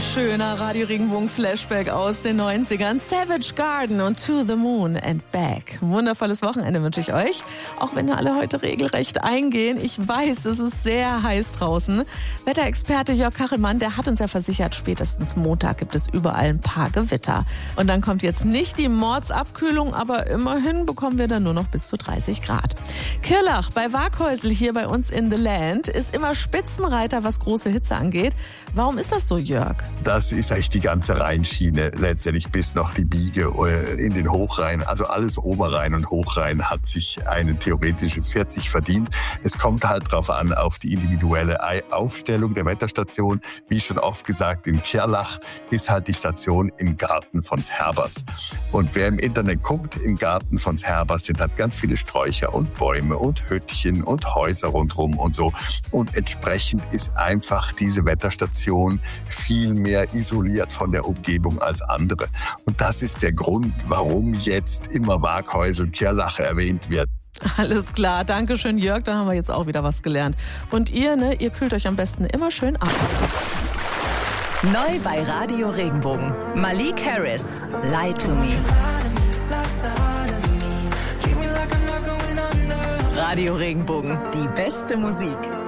schöner Radio Regenbogen Flashback aus den 90ern. Savage Garden und To the Moon and Back. Wundervolles Wochenende wünsche ich euch. Auch wenn wir alle heute regelrecht eingehen. Ich weiß, es ist sehr heiß draußen. Wetterexperte Jörg Kachelmann, der hat uns ja versichert, spätestens Montag gibt es überall ein paar Gewitter. Und dann kommt jetzt nicht die Mordsabkühlung, aber immerhin bekommen wir dann nur noch bis zu 30 Grad. Kirlach bei Waaghäusel hier bei uns in The Land ist immer Spitzenreiter, was große Hitze angeht. Warum ist das so, Jörg? Das ist eigentlich die ganze Rheinschiene, letztendlich bis noch die Biege in den Hochrhein. Also alles Oberrhein und Hochrhein hat sich eine theoretische 40 verdient. Es kommt halt drauf an, auf die individuelle Aufstellung der Wetterstation. Wie schon oft gesagt, in Kirlach ist halt die Station im Garten von Herbers. Und wer im Internet guckt, im Garten von Herbers sind halt ganz viele Sträucher und Bäume und Hüttchen und Häuser rundherum und so. Und entsprechend ist einfach diese Wetterstation viel mehr isoliert von der Umgebung als andere. Und das ist der Grund, warum jetzt immer Waaghäusel, Kirlach erwähnt wird. Alles klar, danke schön, Jörg, dann haben wir jetzt auch wieder was gelernt. Und ihr kühlt euch am besten immer schön ab. Neu bei Radio Regenbogen. Malik Harris, Lie to Me. Radio Regenbogen, die beste Musik.